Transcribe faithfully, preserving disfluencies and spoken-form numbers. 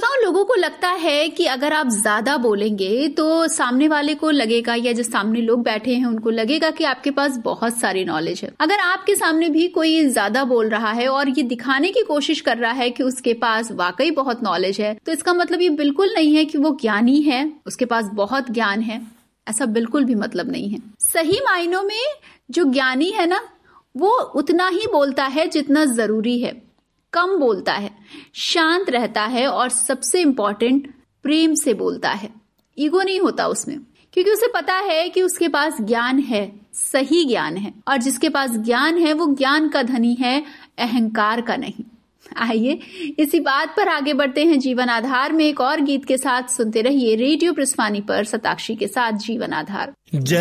सच बताऊं, लोगों को लगता है कि अगर आप ज्यादा बोलेंगे तो सामने वाले को लगेगा, या जो सामने लोग बैठे हैं उनको लगेगा कि आपके पास बहुत सारी नॉलेज है। अगर आपके सामने भी कोई ज्यादा बोल रहा है और ये दिखाने की कोशिश कर रहा है कि उसके पास वाकई बहुत नॉलेज है, तो इसका मतलब ये बिल्कुल नहीं है कि वो ज्ञानी है, उसके पास बहुत ज्ञान है। ऐसा बिल्कुल भी मतलब नहीं है। सही मायनों में जो ज्ञानी है ना, वो उतना ही बोलता है जितना जरूरी है, कम बोलता है, शांत रहता है और सबसे इंपॉर्टेंट प्रेम से बोलता है। ईगो नहीं होता उसमें, क्योंकि उसे पता है कि उसके पास ज्ञान है, सही ज्ञान है, और जिसके पास ज्ञान है वो ज्ञान का धनी है, अहंकार का नहीं। आइए इसी बात पर आगे बढ़ते हैं जीवन आधार में एक और गीत के साथ। सुनते रहिए रेडियो प्रस्वानी पर सताक्षी के साथ जीवन आधार।